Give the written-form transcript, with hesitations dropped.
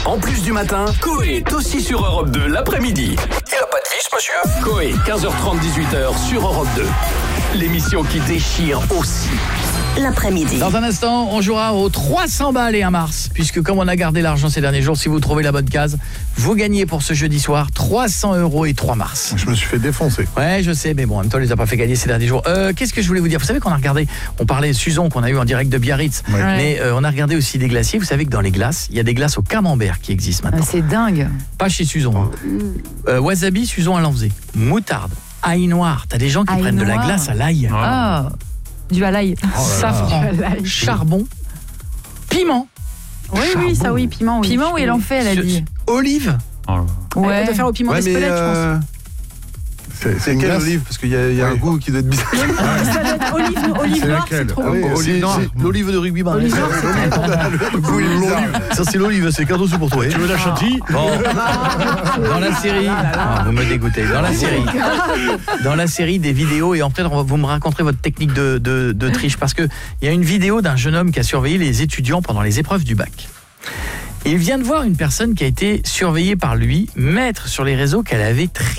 En plus du matin, Coé est aussi sur Europe 2 l'après-midi. Il a pas de vis, monsieur? Coé, 15h30, 18h sur Europe 2. L'émission qui déchire aussi l'après-midi. Dans un instant, on jouera aux 300 balles et 1 mars. Puisque comme on a gardé l'argent ces derniers jours, si vous trouvez la bonne case, vous gagnez pour ce jeudi soir 300 € et 3 mars. Je me suis fait défoncer. Ouais, je sais, mais bon, en même temps, on les a pas fait gagner ces derniers jours. Qu'est-ce que je voulais vous dire? Vous savez qu'on a regardé, on parlait de Suzon qu'on a eu en direct de Biarritz, mais on a regardé aussi des glaciers. Vous savez que dans les glaces, il y a des glaces au camembert qui existent maintenant. C'est dingue. Pas chez Suzon. Wasabi, Suzon, elle en faisait. Moutarde, ail noir. T'as des gens qui prennent de la glace à l'ail. Du à l'ail. Safran, charbon, piment. Oui, ça oui, piment. Oui. Piment, oui, elle en fait, elle a dit. Olive. Ouais. Elle doit faire au piment d'Espelette, je pense. C'est quelle olive? Parce qu'il y a un goût qui doit être bizarre. Ça doit être olive noire, c'est trop bon. L'olive de rugby. Olive noire, Ça c'est l'olive, c'est cadeau pour toi. Tu veux la chantilly? Dans la série, vous me dégoûtez. Dans la série des vidéos, et en fait vous me raconterez votre technique de triche, parce que il y a une vidéo d'un jeune homme qui a surveillé les étudiants pendant les épreuves du bac. Il vient de voir une personne qui a été surveillée par lui mettre sur les réseaux qu'elle avait triché.